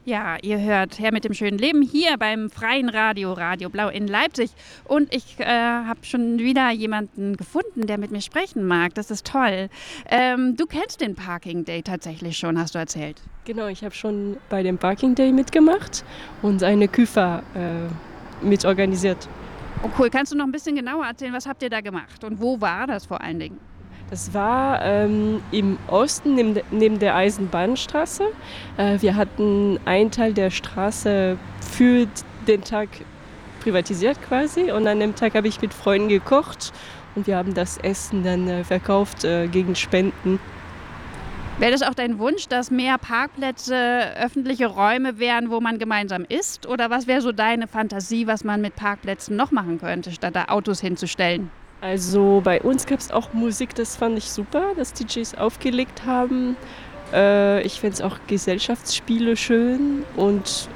Ja, ihr hört Her mit dem schönen Leben hier beim Freien Radio, Radio Blau in Leipzig. Und ich habe schon wieder jemanden gefunden, der mit mir sprechen mag. Das ist toll. Du kennst den Parking Day tatsächlich schon, hast du erzählt. Genau, ich habe schon bei dem Parking Day mitgemacht und eine Küfer mitorganisiert. Oh cool, kannst du noch ein bisschen genauer erzählen, was habt ihr da gemacht und wo war das vor allen Dingen? Das war im Osten neben der Eisenbahnstraße. Wir hatten einen Teil der Straße für den Tag privatisiert quasi und an dem Tag habe ich mit Freunden gekocht und wir haben das Essen dann verkauft gegen Spenden. Wäre das auch dein Wunsch, dass mehr Parkplätze öffentliche Räume wären, wo man gemeinsam isst? Oder was wäre so deine Fantasie, was man mit Parkplätzen noch machen könnte, statt da Autos hinzustellen? Also bei uns gab es auch Musik, das fand ich super, dass DJs aufgelegt haben. Ich fände es auch Gesellschaftsspiele schön und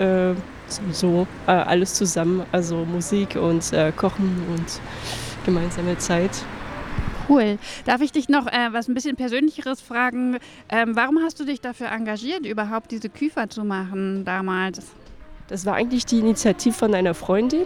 so alles zusammen, also Musik und Kochen und gemeinsame Zeit. Cool. Darf ich dich noch was ein bisschen Persönlicheres fragen? Warum hast du dich dafür engagiert, überhaupt diese Küfer zu machen damals? Das war eigentlich die Initiative von einer Freundin.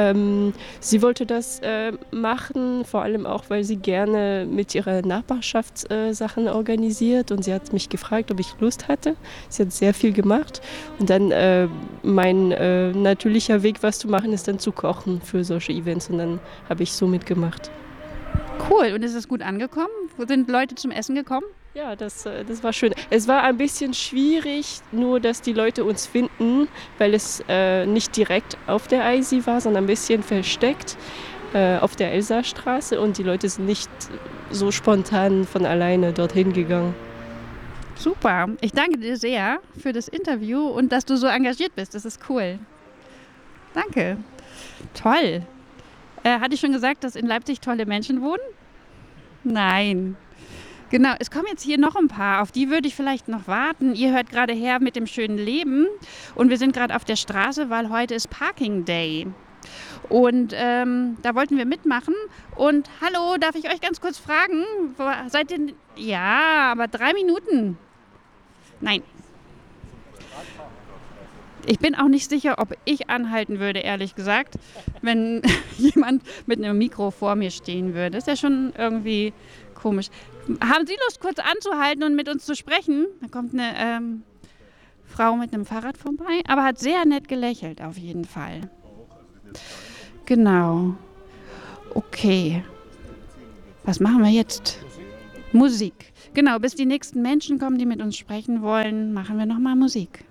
Sie wollte das machen, vor allem auch, weil sie gerne mit ihrer Nachbarschaft Sachen organisiert und sie hat mich gefragt, ob ich Lust hatte. Sie hat sehr viel gemacht und dann mein natürlicher Weg, was zu machen, ist dann zu kochen für solche Events und dann habe ich so mitgemacht. Cool. Und ist es gut angekommen? Sind Leute zum Essen gekommen? Ja, das war schön. Es war ein bisschen schwierig, nur dass die Leute uns finden, weil es nicht direkt auf der Eisi war, sondern ein bisschen versteckt auf der Elsasstraße und die Leute sind nicht so spontan von alleine dorthin gegangen. Super. Ich danke dir sehr für das Interview und dass du so engagiert bist. Das ist cool. Danke. Toll. Hatte ich schon gesagt, dass in Leipzig tolle Menschen wohnen? Nein. Genau, es kommen jetzt hier noch ein paar, auf die würde ich vielleicht noch warten. Ihr hört gerade Her mit dem schönen Leben und wir sind gerade auf der Straße, weil heute ist Parking Day. Und da wollten wir mitmachen. Und hallo, darf ich euch ganz kurz fragen, seid ihr... Ja, aber 3 Minuten. Nein. Ich bin auch nicht sicher, ob ich anhalten würde, ehrlich gesagt, wenn jemand mit einem Mikro vor mir stehen würde. Das ist ja schon irgendwie komisch. Haben Sie Lust, kurz anzuhalten und mit uns zu sprechen? Da kommt eine Frau mit einem Fahrrad vorbei, aber hat sehr nett gelächelt auf jeden Fall. Genau. Okay. Was machen wir jetzt? Musik. Genau, bis die nächsten Menschen kommen, die mit uns sprechen wollen, machen wir nochmal Musik.